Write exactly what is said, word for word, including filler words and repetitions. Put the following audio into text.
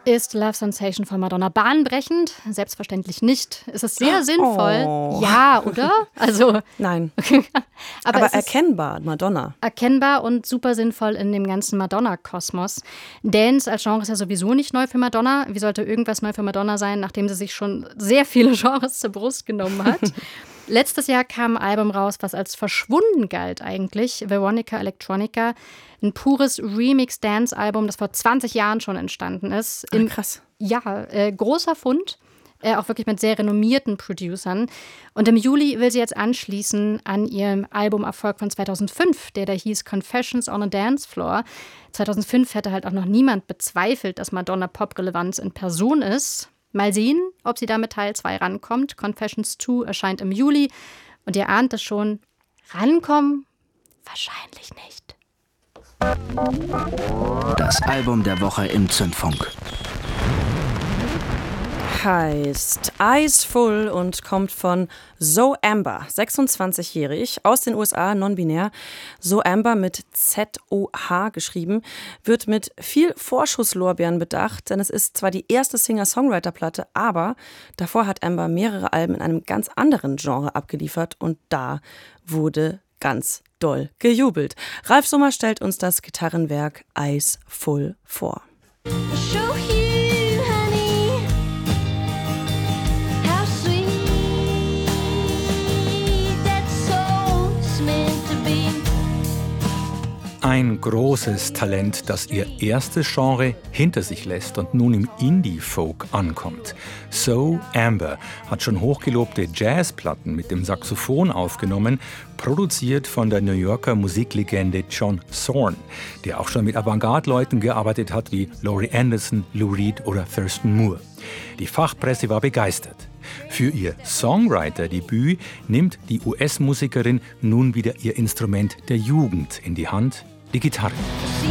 Ist Love Sensation von Madonna bahnbrechend? Selbstverständlich nicht. Es ist sehr sinnvoll. Oh. Ja, oder? Also Nein. aber Aber es ist erkennbar, Madonna. erkennbar und super sinnvoll in dem ganzen Madonna-Kosmos. Dance als Genre ist ja sowieso nicht neu für Madonna. Wie sollte irgendwas neu für Madonna sein, nachdem sie sich schon sehr viele Genres zur Brust genommen hat? Letztes Jahr kam ein Album raus, was als verschwunden galt eigentlich. Veronica Electronica. Ein pures Remix-Dance-Album, das vor zwanzig Jahren schon entstanden ist. Ach, krass. Ja, äh, großer Fund. Äh, auch wirklich mit sehr renommierten Producern. Und im Juli will sie jetzt anschließen an ihrem Albumerfolg von zweitausendfünf, der da hieß Confessions on a Dance Floor. zweitausendfünf hätte halt auch noch niemand bezweifelt, dass Madonna Pop-Relevanz in Person ist. Mal sehen, ob sie da mit Teil zwei rankommt. Confessions zwei erscheint im Juli. Und ihr ahnt es schon, rankommen? Wahrscheinlich nicht. Das Album der Woche im Zündfunk. Heißt Eyes Full und kommt von Zoe Amber, sechsundzwanzigjährig, aus den U S A, non-binär. Zoe Amber mit Z O H geschrieben, wird mit viel Vorschusslorbeeren bedacht, denn es ist zwar die erste Singer-Songwriter-Platte, aber davor hat Amber mehrere Alben in einem ganz anderen Genre abgeliefert und da wurde ganz doll gejubelt. Ralf Summer stellt uns das Gitarrenwerk Eyes Full vor. Ein großes Talent, das ihr erstes Genre hinter sich lässt und nun im Indie-Folk ankommt. Zoe Amber hat schon hochgelobte Jazzplatten mit dem Saxophon aufgenommen, produziert von der New Yorker Musiklegende John Zorn, der auch schon mit Avantgarde-Leuten gearbeitet hat wie Laurie Anderson, Lou Reed oder Thurston Moore. Die Fachpresse war begeistert. Für ihr Songwriter-Debüt nimmt die U S-Musikerin nun wieder ihr Instrument der Jugend in die Hand, die Gitarre.